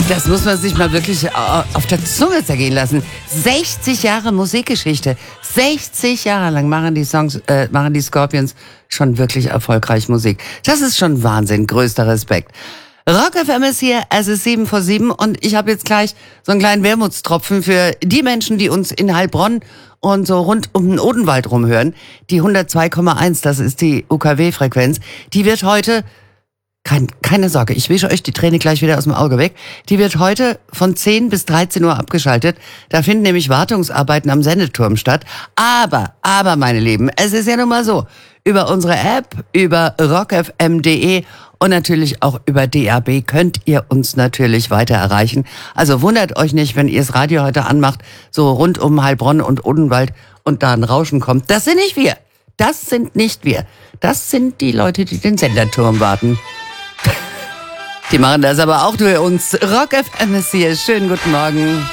Das muss man sich mal wirklich auf der Zunge zergehen lassen. 60 Jahre Musikgeschichte. 60 Jahre lang machen die Scorpions schon wirklich erfolgreich Musik. Das ist schon Wahnsinn. Größter Respekt. Rock FM ist hier, es ist 7 vor 7 und ich habe jetzt gleich so einen kleinen Wermutstropfen für die Menschen, die uns in Heilbronn und so rund um den Odenwald rumhören. Die 102,1, das ist die UKW-Frequenz, die wird heute... Keine Sorge, ich wische euch die Träne gleich wieder aus dem Auge weg. Die wird heute von 10 bis 13 Uhr abgeschaltet. Da finden nämlich Wartungsarbeiten am Sendeturm statt. Aber, meine Lieben, es ist ja nun mal so. Über unsere App, über rockfm.de und natürlich auch über DAB könnt ihr uns natürlich weiter erreichen. Also wundert euch nicht, wenn ihr das Radio heute anmacht, so rund um Heilbronn und Odenwald und da ein Rauschen kommt. Das sind nicht wir. Das sind nicht wir. Das sind die Leute, die den Senderturm warten. Die machen das aber auch für uns. Rock FM ist hier. Schönen guten Morgen.